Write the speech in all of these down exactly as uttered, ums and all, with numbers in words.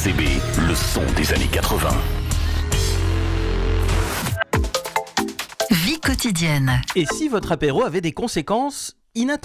C B, le son des années quatre-vingts. Vie quotidienne. Et si votre apéro avait des conséquences inattendues ?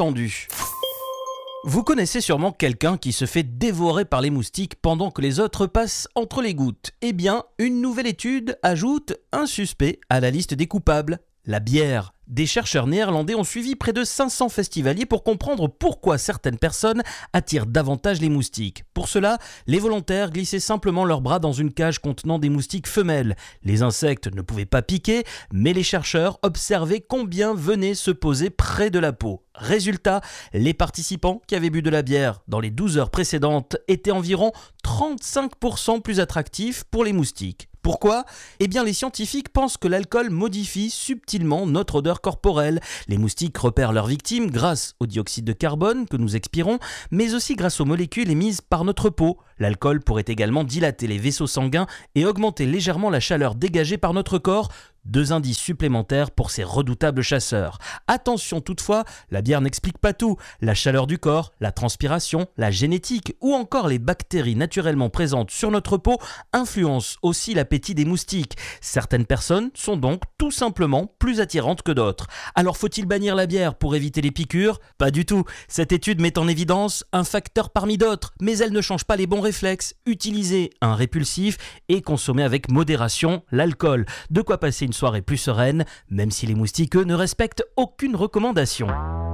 Vous connaissez sûrement quelqu'un qui se fait dévorer par les moustiques pendant que les autres passent entre les gouttes. Eh bien, une nouvelle étude ajoute un suspect à la liste des coupables, la bière. Des chercheurs néerlandais ont suivi près de cinq cents festivaliers pour comprendre pourquoi certaines personnes attirent davantage les moustiques. Pour cela, les volontaires glissaient simplement leurs bras dans une cage contenant des moustiques femelles. Les insectes ne pouvaient pas piquer, mais les chercheurs observaient combien venaient se poser près de la peau. Résultat, les participants qui avaient bu de la bière dans les douze heures précédentes étaient environ trente-cinq pour cent plus attractifs pour les moustiques. Pourquoi ? Eh bien, les scientifiques pensent que l'alcool modifie subtilement notre odeur corporelle. Les moustiques repèrent leurs victimes grâce au dioxyde de carbone que nous expirons, mais aussi grâce aux molécules émises par notre peau. L'alcool pourrait également dilater les vaisseaux sanguins et augmenter légèrement la chaleur dégagée par notre corps. Deux indices supplémentaires pour ces redoutables chasseurs. Attention toutefois, la bière n'explique pas tout. La chaleur du corps, la transpiration, la génétique ou encore les bactéries naturellement présentes sur notre peau influencent aussi l'appétit des moustiques. Certaines personnes sont donc tout simplement plus attirantes que d'autres. Alors faut-il bannir la bière pour éviter les piqûres ? Pas du tout. Cette étude met en évidence un facteur parmi d'autres, mais elle ne change pas les bons réflexes. Utiliser un répulsif et consommer avec modération l'alcool. De quoi passer une soirée plus sereine, même si les moustiques, eux, ne respectent aucune recommandation.